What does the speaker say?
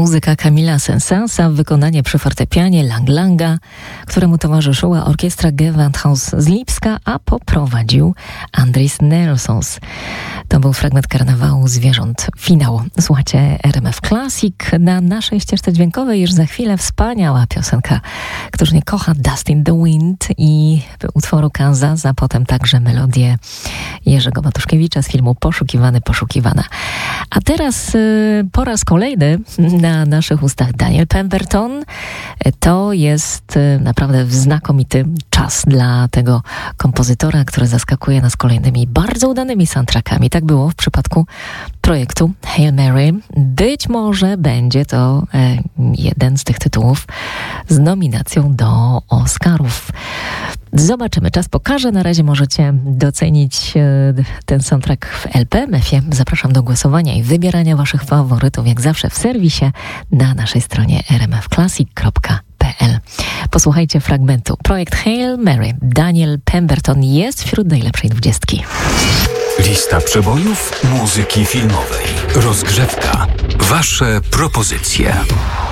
Muzyka Camila Saint-Saënsa, wykonanie przy fortepianie Lang Langa, któremu towarzyszyła orkiestra Gewandhaus z Lipska, a poprowadził Andris Nelsons. To był fragment Karnawału Zwierząt. Finał. Słuchacie RMF Classic. Na naszej ścieżce dźwiękowej już za chwilę wspaniała piosenka, któż nie kocha, Dust in the Wind i utworu Kansas, a potem także melodię Jerzego Matuszkiewicza z filmu Poszukiwany, poszukiwana. A teraz po raz kolejny na naszych ustach Daniel Pemberton. To jest naprawdę znakomity czas dla tego kompozytora, który zaskakuje nas kolejnymi bardzo udanymi soundtrackami. Tak było w przypadku projektu Hail Mary. Być może będzie to jeden z tych tytułów z nominacją do Oscarów. Zobaczymy, czas pokaże. Na razie możecie docenić ten soundtrack w LPMF-ie. Zapraszam do głosowania i wybierania waszych faworytów, jak zawsze w serwisie na naszej stronie rmfclassic.pl. Posłuchajcie fragmentu. Projekt Hail Mary. Daniel Pemberton jest wśród najlepszej 20. Lista przebojów muzyki filmowej. Rozgrzewka. Wasze propozycje.